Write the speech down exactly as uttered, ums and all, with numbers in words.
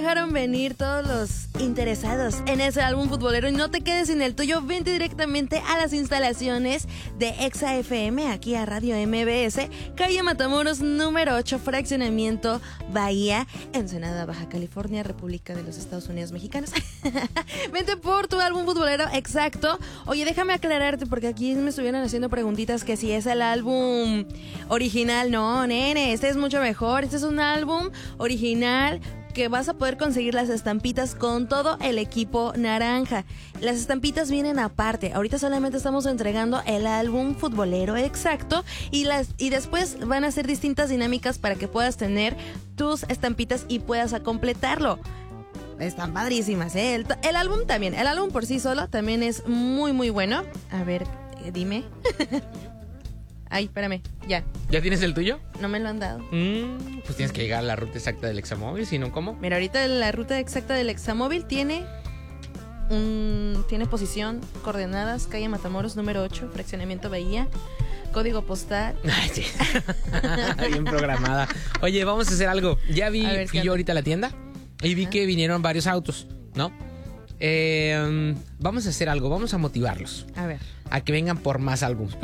Dejaron venir todos los interesados en ese álbum futbolero y no te quedes sin el tuyo. Vente directamente a las instalaciones de Exa F M, aquí a Radio M B S, calle Matamoros número ocho, fraccionamiento Bahía, Ensenada, Baja California, República de los Estados Unidos Mexicanos. Vente por tu álbum futbolero exacto. Oye, déjame aclararte porque aquí me estuvieron haciendo preguntitas que si es el álbum original. No, nene, este es mucho mejor. Este es un álbum original que vas a poder conseguir las estampitas con todo el equipo naranja. Las estampitas vienen aparte. Ahorita solamente estamos entregando el álbum futbolero exacto y las y después van a ser distintas dinámicas para que puedas tener tus estampitas y puedas a completarlo. Están padrísimas, ¿eh? El, el álbum también. El álbum por sí solo también es muy, muy bueno. A ver, eh, dime. Ay, espérame, ya. ¿Ya tienes el tuyo? No me lo han dado. Mm, pues tienes que llegar a la ruta exacta del Examóvil, si no, ¿cómo? Mira, ahorita la ruta exacta del Examóvil tiene un, tiene posición, coordenadas, calle Matamoros número ocho, fraccionamiento Bahía, código postal. Ay, sí. Bien programada. Oye, vamos a hacer algo. Ya vi, A ver, fui ¿qué yo anda? ahorita a la tienda y vi Ajá. que vinieron varios autos, ¿no? Eh, vamos a hacer algo, vamos a motivarlos A ver. a que vengan por más álbumes.